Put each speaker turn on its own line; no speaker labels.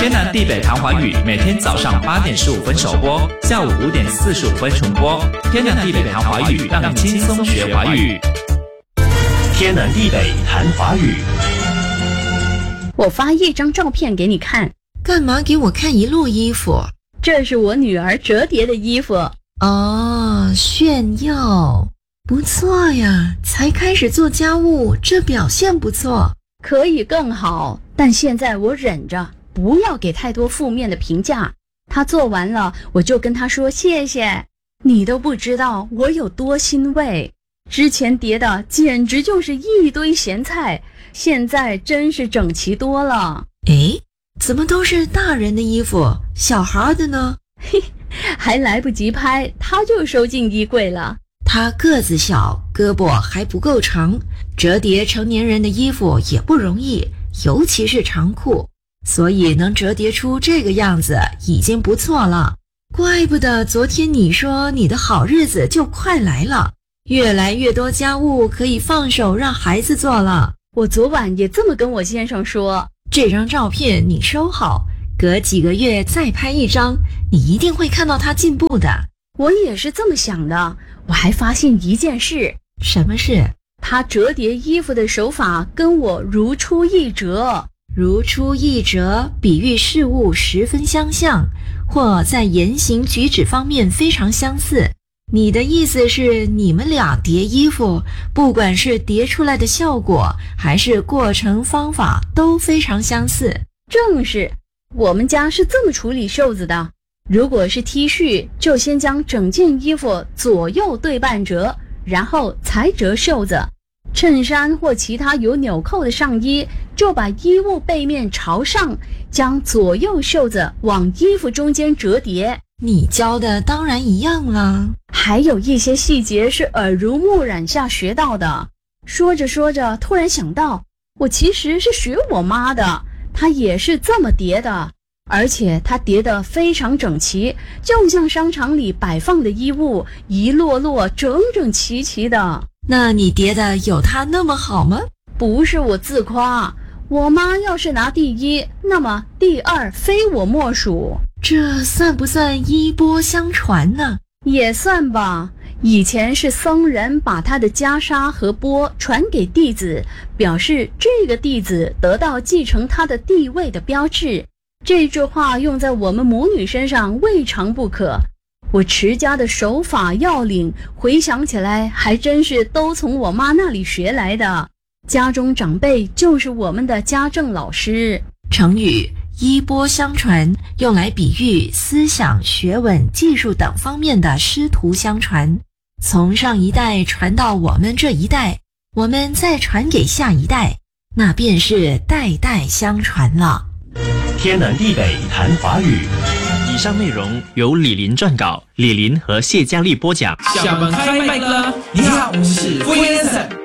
天南地北谈华语，每天早上8点15分首播，下午5点45分重播。天南地北谈华语，让你轻松学华语。
天南地北谈华语。
我发一张照片给你看。
干嘛给我看一摞衣服？
这是我女儿折叠的衣服。
哦，炫耀，不错呀，才开始做家务，这表现不错。
可以更好，但现在我忍着，不要给太多负面的评价。她做完了，我就跟她说谢谢。你都不知道我有多欣慰。之前叠的简直就是一堆咸菜，现在真是整齐多了。
诶，怎么都是大人的衣服，小孩的呢？
嘿，还来不及拍，他就收进衣柜了。
他个子小，胳膊还不够长，折叠成年人的衣服也不容易，尤其是长裤，所以能折叠出这个样子已经不错了。怪不得昨天你说你的好日子就快来了，越来越多家务可以放手让孩子做了。
我昨晚也这么跟我先生说。
这张照片你收好，隔几个月再拍一张，你一定会看到他进步的。
我也是这么想的。我还发现一件事。
什么事？
他折叠衣服的手法跟我如出一辙。
如出一辙，比喻事物十分相像，或在言行举止方面非常相似。你的意思是你们俩叠衣服，不管是叠出来的效果还是过程方法都非常相似。
正是，我们家是这么处理袖子的。如果是 T 恤，就先将整件衣服左右对半折，然后才折袖子。衬衫或其他有纽扣的上衣，就把衣物背面朝上，将左右袖子往衣服中间折叠。
你教的当然一样了，
还有一些细节是耳濡目染下学到的。说着说着，突然想到，我其实是学我妈的，她也是这么叠的，而且她叠得非常整齐，就像商场里摆放的衣物，一摞摞整整齐齐的。
那你叠的有她那么好吗？
不是我自夸，我妈要是拿第一，那么第二非我莫属。
这算不算衣钵相传呢？
也算吧。以前是僧人把他的袈裟和钵传给弟子，表示这个弟子得到继承他的地位的标志。这句话用在我们母女身上未尝不可。我持家的手法要领，回想起来还真是都从我妈那里学来的。家中长辈就是我们的家政老师。
成语衣钵相传用来比喻思想、学问、技术等方面的师徒相传，从上一代传到我们这一代，我们再传给下一代，那便是代代相传了。
天南地北谈华语。
以上内容由李林撰稿，李林和谢佳丽播讲。
小本开麦了，你好，我是傅先生。